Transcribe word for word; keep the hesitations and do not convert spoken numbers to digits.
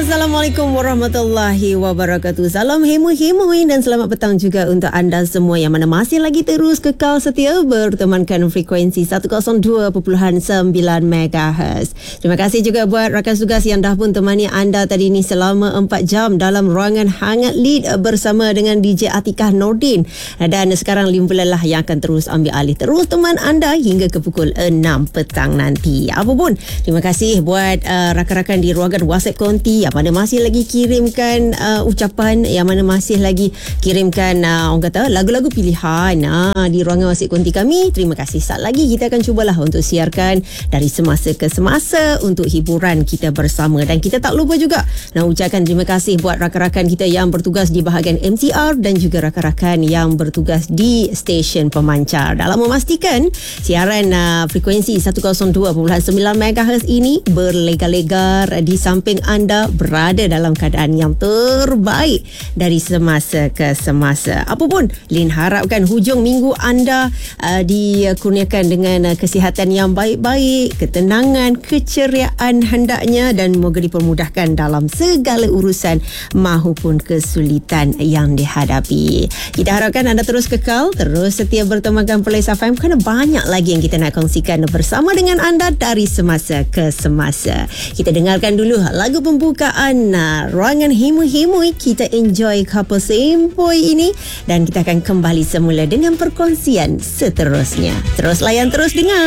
Assalamualaikum warahmatullahi wabarakatuh. Salam hemu-hemui dan selamat petang juga untuk anda semua yang mana masih lagi terus kekal setia bertemankan frekuensi seratus dua perpuluhan sembilan megahertz. Terima kasih juga buat rakan tugas yang dah pun temani anda tadi ni selama empat jam dalam ruangan hangat lead bersama dengan D J Atikah Nordin. Dan sekarang Limbulan lah yang akan terus ambil alih, terus teman anda hingga ke pukul enam petang nanti. Apa pun, terima kasih buat uh, rakan-rakan di ruangan WhatsApp Konti yang mana masih lagi kirimkan uh, ucapan, yang mana masih lagi kirimkan uh, orang kata lagu-lagu pilihan uh, di ruangan WhatsApp Konti kami. Terima kasih. Saat lagi kita akan cubalah untuk siarkan dari semasa ke semasa untuk hiburan kita bersama. Dan kita tak lupa juga nak ucapkan terima kasih buat rakan-rakan kita yang bertugas di bahagian M C R dan juga rakan-rakan yang bertugas di stesen pemancar dalam memastikan siaran uh, frekuensi seratus dua perpuluhan sembilan megahertz ini berlegar-legar di samping anda, berada dalam keadaan yang terbaik dari semasa ke semasa. Apapun, Lin harapkan hujung minggu anda uh, dikurniakan dengan uh, kesihatan yang baik-baik, ketenangan, keceriaan hendaknya, dan moga dipermudahkan dalam segala urusan mahupun kesulitan yang dihadapi. Kita harapkan anda terus kekal, terus setia bertemankan Perlis F M kerana banyak lagi yang kita nak kongsikan bersama dengan anda dari semasa ke semasa. Kita dengarkan dulu lagu pembukaan uh, ruangan hemu-hemui. Kita enjoy couple sempoi ini dan kita akan kembali semula dengan perkongsian seterusnya. Terus layan, terus dengar.